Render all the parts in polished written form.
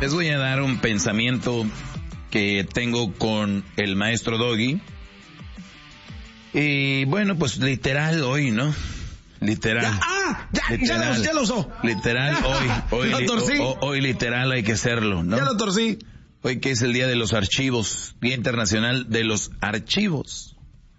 Les voy a dar un pensamiento que tengo con el maestro Doggy. Y bueno, pues literal hoy, ¿no? Literal. Ya lo usó. Literal, hoy literal hay que hacerlo, ¿no? Ya lo torcí. Hoy que es el Día de los Archivos, Día Internacional de los Archivos.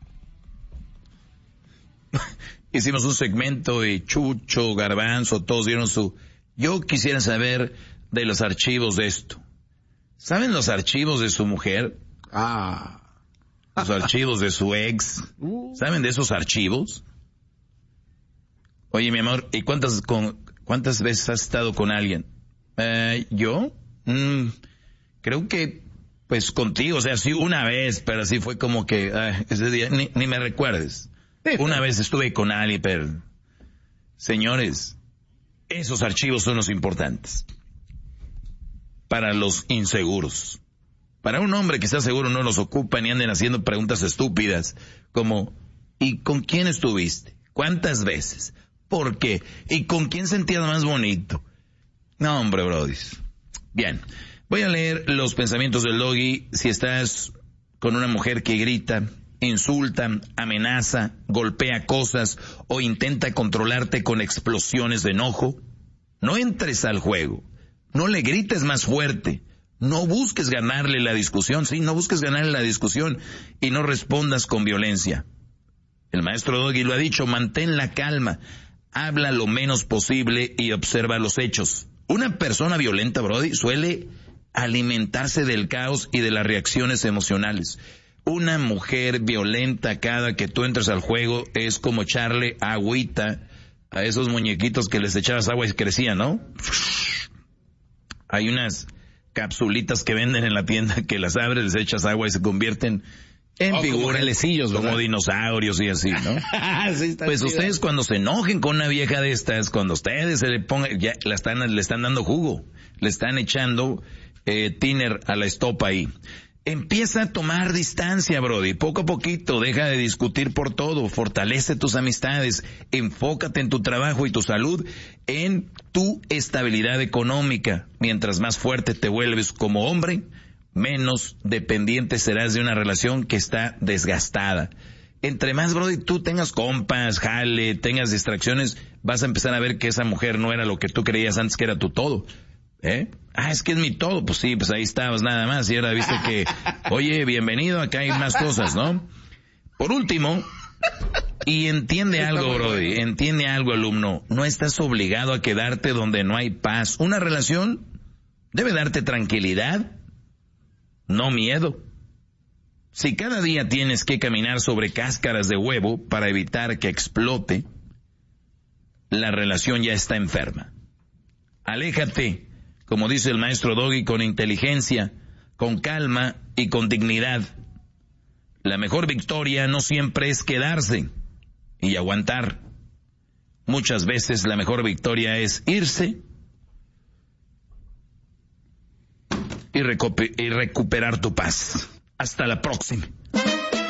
Hicimos un segmento y Chucho, Garbanzo, todos dieron su... Yo quisiera saber de los archivos de esto. ¿Saben los archivos de su mujer? Los archivos de su ex. ¿Saben de esos archivos? Oye, mi amor, ¿y cuántas veces has estado con alguien? ¿Yo? Creo que, pues contigo, o sea, sí una vez, pero así fue como que, ese día, ni me recuerdes. Una vez estuve con alguien, pero... Señores, esos archivos son los importantes. Para los inseguros. Para un hombre que está seguro no los ocupa ni anden haciendo preguntas estúpidas como, ¿y con quién estuviste? ¿Cuántas veces? ¿Por qué? ¿Y con quién sentías más bonito? No, hombre, brody. Bien, voy a leer los pensamientos del Doggy. Si estás con una mujer que grita, insulta, amenaza, golpea cosas o intenta controlarte con explosiones de enojo, no entres al juego. No le grites más fuerte. No busques ganarle la discusión. Sí, no busques ganarle la discusión y no respondas con violencia. El maestro Doggy lo ha dicho, mantén la calma. Habla lo menos posible y observa los hechos. Una persona violenta, Brody, suele alimentarse del caos y de las reacciones emocionales. Una mujer violenta, cada que tú entras al juego, es como echarle agüita a esos muñequitos que les echabas agua y crecían, ¿no? Hay unas capsulitas que venden en la tienda que las abres, les echas agua y se convierten en figuras como dinosaurios y así, ¿no? Sí, pues chido. Ustedes cuando se enojen con una vieja de estas, cuando ustedes se le pongan, ya le están dando jugo, le están echando tiner a la estopa ahí. Empieza a tomar distancia, Brody, poco a poquito, deja de discutir por todo, fortalece tus amistades, enfócate en tu trabajo y tu salud, en tu estabilidad económica. Mientras más fuerte te vuelves como hombre, menos dependiente serás de una relación que está desgastada. Entre más, Brody, tú tengas compas, jale, tengas distracciones, vas a empezar a ver que esa mujer no era lo que tú creías antes que era tu todo. Es que es mi todo. Pues sí, pues ahí estabas nada más y ahora viste que, oye, bienvenido, acá hay más cosas, ¿no? Por último, y entiende algo, Brody, entiende algo, alumno, no estás obligado a quedarte donde no hay paz. Una relación debe darte tranquilidad, no miedo. Si cada día tienes que caminar sobre cáscaras de huevo para evitar que explote, la relación ya está enferma. Aléjate, como dice el maestro Doggy, con inteligencia, con calma y con dignidad. La mejor victoria no siempre es quedarse y aguantar. Muchas veces la mejor victoria es irse y recuperar tu paz. Hasta la próxima.